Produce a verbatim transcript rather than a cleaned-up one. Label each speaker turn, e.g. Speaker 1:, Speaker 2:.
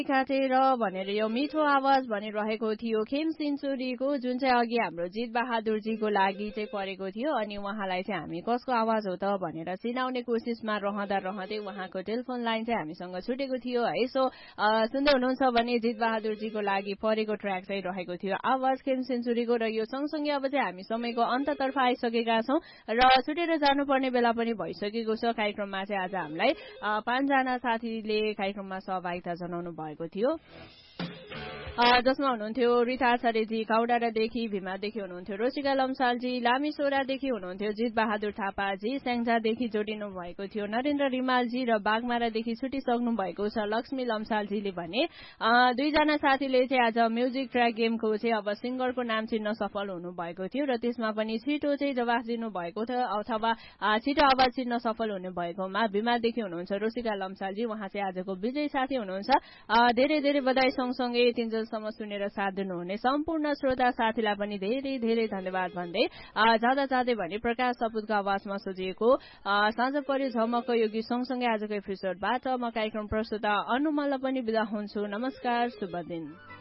Speaker 1: काटेर भनेर यो मिठो आवाज भनिरहेको थियो खेम सेन्चुरीको, जुन चाहिँ अघि हाम्रो जित बहादुरजीको लागि चाहिँ परेको थियो। अनि उहाँलाई चाहिँ हामी कसको आवाज हो त भनेर चिनाउने कोसिसमा रहँदा रहँदै उहाँको टेलिफोन लाइन चाहिँ हामीसँग छुटेको थियो है। सो सुन्दै हुनुहुन्छ भने जित बहादुरजीको लागि परेको ट्र्याक चाहिँ रहेको थियो आवाज खेम सेन्चुरीको। र यो सँगसँगै अब चाहिँ हामी समयको अन्ततर्फ आइसकेका छौँ र छुटेर जानुपर्ने बेला पनि भइसकेको छ। कार्यक्रममा चाहिँ आज हामीलाई पाँचजना साथीले कार्यक्रममा सहभागिता जनाउनु भएको थियो, जसमा हुनुहुन्थ्यो रिता आचार्यजी काउडारादेखि, भीमादेखि हुनुहुन्थ्यो रोशिका लम्सालजी, लामीसोरादेखि हुनुहुन्थ्यो जित बहादुर थापाजी, स्याङ्जादेखि जोडिनु भएको थियो नरेन्द्र रिमालजी र बागमारादेखि छुटिसक्नु भएको छ लक्ष्मी लम्सालजीले भने दुईजना साथीले चाहिँ आज म्युजिक ट्र्याक गेमको चाहिँ अब सिङ्गरको नाम चिन्न सफल हुनुभएको थियो र त्यसमा पनि छिटो चाहिँ जवाफ दिनु भएको थियो अथवा छिटो आवाज चिन्न सफल हुने भएकोमा भीमादेखि हुनुहुन्छ रोशिका लम्सालजी, उहाँ चाहिँ आजको विजयी साथी हुनुहुन्छ। धेरै धेरै बधाई सँगसँगै तिनजलसम्म सुनेर साथ दिनुहुने सम्पूर्ण श्रोता साथीलाई पनि धेरै धेरै धन्यवाद भन्दै जाँदा जाँदै भने प्रकाश सपुतको आवाजमा सजिएको साँझ पर्यो झमक्क यो गीत सँगसँगै आजको एपिसोडबाट म कार्यक्रम प्रस्तुता अनु मल्ल पनि बिदा हुन्छु। नमस्कार, शुभ दिन।